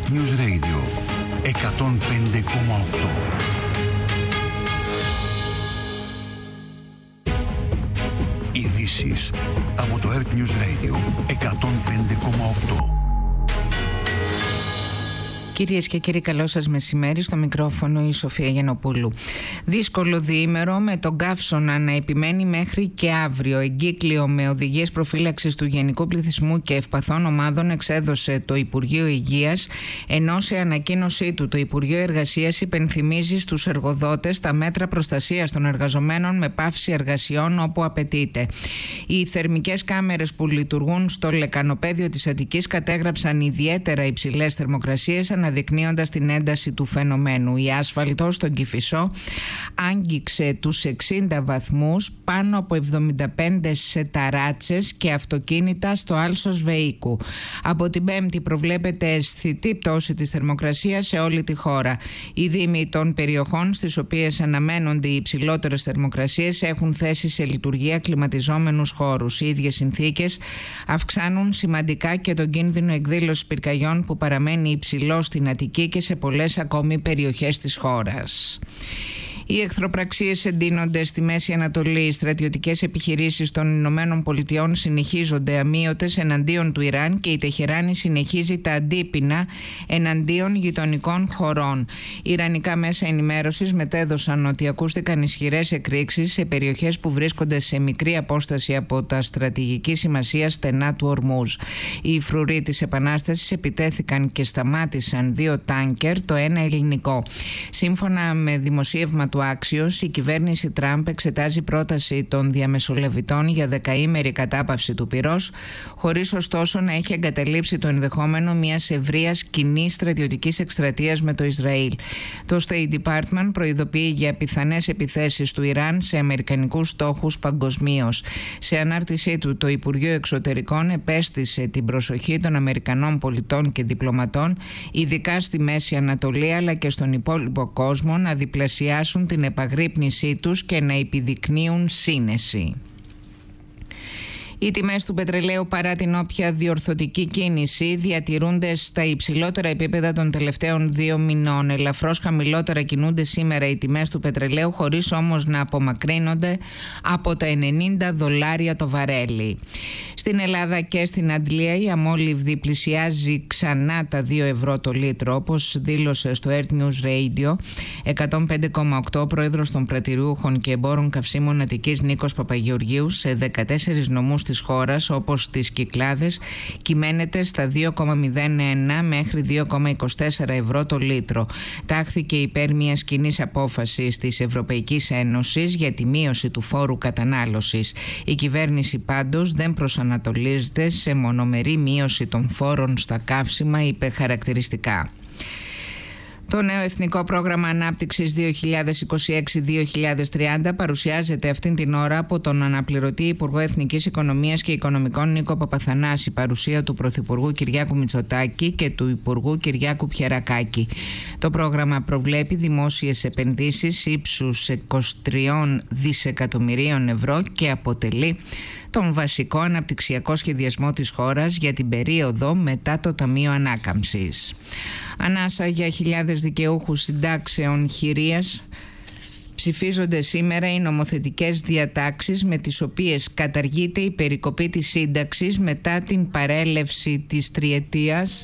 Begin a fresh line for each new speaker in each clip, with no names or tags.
Earth News Radio 105,8. Ειδήσεις από το Earth News Radio 105,8.
Κυρίες και κύριοι, καλό σας μεσημέρι. Στο μικρόφωνο η Σοφία Γιαννοπούλου. Δύσκολο διήμερο με τον καύσωνα να επιμένει μέχρι και αύριο. Εγκύκλιο με οδηγίες προφύλαξης του γενικού πληθυσμού και ευπαθών ομάδων εξέδωσε το Υπουργείο Υγείας, ενώ σε ανακοίνωσή του το Υπουργείο Εργασίας υπενθυμίζει στους εργοδότες τα μέτρα προστασίας των εργαζομένων με πάυση εργασιών όπου απαιτείται. Οι θερμικές κάμερες που λειτουργούν στο λεκανοπέδιο της Αττικής κατέγραψαν ιδιαίτερα υψηλές θερμοκρασίες, αναδεικνύοντας την ένταση του φαινομένου. Η άσφαλτο στον Κηφισό άγγιξε τους 60 βαθμούς, πάνω από 75 σε ταράτσες και αυτοκίνητα στο Άλσος Βεΐκου. Από την Πέμπτη προβλέπεται αισθητή πτώση της θερμοκρασίας σε όλη τη χώρα. Οι δήμοι των περιοχών στις οποίες αναμένονται οι υψηλότερες θερμοκρασίες έχουν θέσει σε λειτουργία κλιματιζόμενους χώρους. Οι ίδιες συνθήκες αυξάνουν σημαντικά και τον κίνδυνο εκδήλωσης πυρκαγιών που παραμένει υψηλό στην Αττική και σε πολλές ακόμη περιοχές της χώρας. Οι εχθροπραξίες εντείνονται στη Μέση Ανατολή. Οι στρατιωτικές επιχειρήσεις των Ηνωμένων Πολιτειών συνεχίζονται αμείωτες εναντίον του Ιράν και η Τεχεράνη συνεχίζει τα αντίπεινα εναντίον γειτονικών χωρών. Ιρανικά μέσα ενημέρωσης μετέδωσαν ότι ακούστηκαν ισχυρές εκρήξεις σε περιοχές που βρίσκονται σε μικρή απόσταση από τα στρατηγική σημασία στενά του Ορμούζ. Οι φρουροί της Επανάστασης επιτέθηκαν και σταμάτησαν 2 τάνκερ, το ένα ελληνικό. Σύμφωνα με δημοσίευμα του Άξιος, η κυβέρνηση Τραμπ εξετάζει πρόταση των διαμεσολαβητών για 10ημερη κατάπαυση του πυρός, χωρίς ωστόσο να έχει εγκαταλείψει το ενδεχόμενο μιας ευρείας κοινής στρατιωτικής εκστρατείας με το Ισραήλ. Το State Department προειδοποιεί για πιθανές επιθέσεις του Ιράν σε αμερικανικούς στόχους παγκοσμίως. Σε ανάρτησή του, το Υπουργείο Εξωτερικών επέστησε την προσοχή των Αμερικανών πολιτών και διπλωματών, ειδικά στη Μέση Ανατολή αλλά και στον υπόλοιπο κόσμο, να διπλασιάσουν την επαγρύπνησή τους και να επιδεικνύουν σύνεση. Οι τιμές του πετρελαίου, παρά την όποια διορθωτική κίνηση, διατηρούνται στα υψηλότερα επίπεδα των τελευταίων 2 μηνών. Ελαφρώς χαμηλότερα κινούνται σήμερα οι τιμές του πετρελαίου, χωρίς όμως να απομακρύνονται από τα $90 το βαρέλι. Στην Ελλάδα και στην Αντλία η αμόλυβδη πλησιάζει ξανά τα 2 ευρώ το λίτρο, όπως δήλωσε στο Earth News Radio 105,8 πρόεδρος των πρατηριούχων και εμπόρων καυσίμων Αττικής Νίκος Παπαγεωργίου. Σε 14 νομούς της χώρας, όπως τις Κυκλάδες, κυμαίνεται στα 2,01 μέχρι 2,24 ευρώ το λίτρο. Τάχθηκε υπέρ μιας κοινής απόφασης της Ευρωπαϊκής Ένωσης για τη μείωση του φόρου κατανάλωσης. Η κυβέρνηση πάντως δεν προσανατολίζεται σε μονομερή μείωση των φόρων στα καύσιμα, είπε χαρακτηριστικά. Το νέο Εθνικό Πρόγραμμα Ανάπτυξης 2026-2030 παρουσιάζεται αυτήν την ώρα από τον αναπληρωτή Υπουργό Εθνικής Οικονομίας και Οικονομικών Νίκο Παπαθανάση, παρουσία του Πρωθυπουργού Κυριάκου Μητσοτάκη και του Υπουργού Κυριάκου Πιερακάκη. Το πρόγραμμα προβλέπει δημόσιες επενδύσεις ύψους 23 δισεκατομμυρίων ευρώ και αποτελεί τον βασικό αναπτυξιακό σχεδιασμό της χώρας για την περίοδο μετά το Ταμείο Ανάκαμψης. Ανάσα για χιλιάδες δικαιούχους συντάξεων χειρίας. Ψηφίζονται σήμερα οι νομοθετικές διατάξεις με τις οποίες καταργείται η περικοπή της σύνταξης μετά την παρέλευση της τριετίας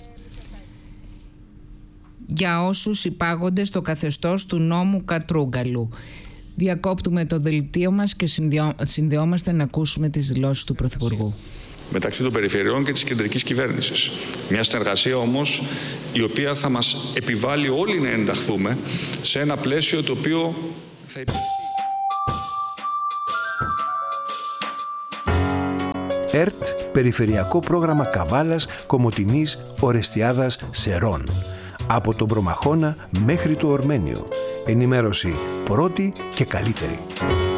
για όσους υπάγονται στο καθεστώς του νόμου Κατρούγκαλου. Διακόπτουμε το δελτίο μας και συνδεόμαστε να ακούσουμε τις δηλώσεις του Πρωθυπουργού.
Μεταξύ των περιφερειών και της κεντρικής κυβέρνησης. Μια συνεργασία όμως η οποία θα μας επιβάλλει όλοι να ενταχθούμε σε ένα πλαίσιο το οποίο θα
ΕΡΤ, Περιφερειακό Πρόγραμμα Καβάλας, Κομοτηνής, Ορεστιάδας, Σερών. Από τον Προμαχώνα μέχρι το Ορμένιο. Ενημέρωση πρώτη και καλύτερη.